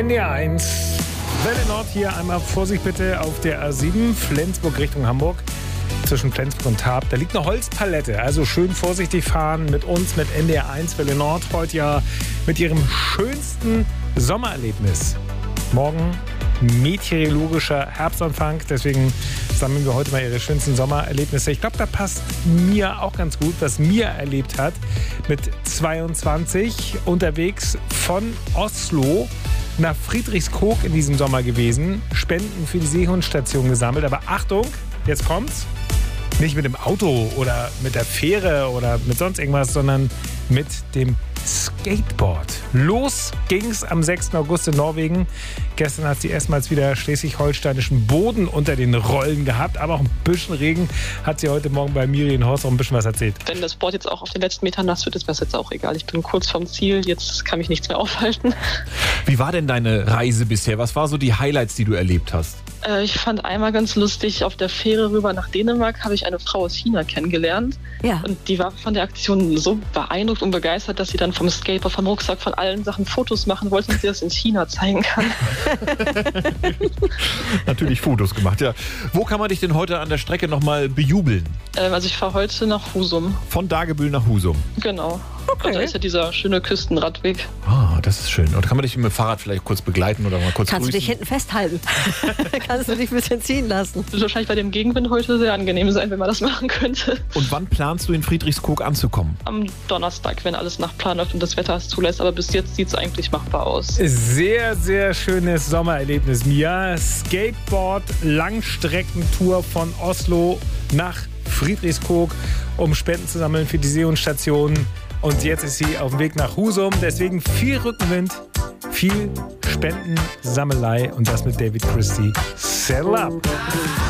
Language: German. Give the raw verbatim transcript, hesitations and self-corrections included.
N D R eins. Welle Nord hier einmal Vorsicht bitte auf der A sieben, Flensburg Richtung Hamburg. Zwischen Flensburg und Tarp. Da liegt eine Holzpalette. Also schön vorsichtig fahren mit uns, mit N D R eins Welle Nord. Heute ja mit ihrem schönsten Sommererlebnis. Morgen meteorologischer Herbstanfang. Deswegen sammeln wir heute mal ihre schönsten Sommererlebnisse. Ich glaube, da passt mir auch ganz gut, was Mia erlebt hat. Mit zweiundzwanzig unterwegs von Oslo nach Friedrichskoog in diesem Sommer gewesen. Spenden für die Seehundstation gesammelt. Aber Achtung, jetzt kommt's. Nicht mit dem Auto oder mit der Fähre oder mit sonst irgendwas, sondern mit dem Skateboard. Los ging's am sechsten August in Norwegen. Gestern hat sie erstmals wieder schleswig-holsteinischen Boden unter den Rollen gehabt, aber auch ein bisschen Regen hat sie heute Morgen bei Miriam Horst auch ein bisschen was erzählt. Wenn das Board jetzt auch auf den letzten Metern nass wird, ist mir das jetzt auch egal. Ich bin kurz vorm Ziel, jetzt kann mich nichts mehr aufhalten. Wie war denn deine Reise bisher? Was waren so die Highlights, die du erlebt hast? Äh, ich fand einmal ganz lustig, auf der Fähre rüber nach Dänemark habe ich eine Frau aus China kennengelernt. Ja. Und die war von der Aktion so beeindruckt und begeistert, dass sie dann vom Skateboard, vom Rucksack, von allen Sachen Fotos machen wollte und sie das in China zeigen kann. Natürlich Fotos gemacht, ja. Wo kann man dich denn heute an der Strecke nochmal bejubeln? Ähm, also ich fahre heute nach Husum. Von Dagebüll nach Husum. Genau. Okay. Und da ist ja dieser schöne Küstenradweg. Ah, das ist schön. Und kann man dich mit dem Fahrrad vielleicht kurz begleiten oder mal kurz Kannst grüßen? du dich hinten festhalten? Kannst du dich ein bisschen ziehen lassen? Wird wahrscheinlich bei dem Gegenwind heute sehr angenehm sein, wenn man das machen könnte. Und wann planst du in Friedrichskoog anzukommen? Am Donnerstag, wenn alles nach Plan läuft und das Wetter es zulässt. Aber bis jetzt sieht es eigentlich machbar aus. Sehr, sehr schönes Sommererlebnis, Mia. Skateboard, Langstreckentour von Oslo nach Friedrichskoog, um Spenden zu sammeln für die Seehundstation. Und jetzt ist sie auf dem Weg nach Husum. Deswegen viel Rückenwind, viel Spendensammelei und das mit David Christie. Settle up!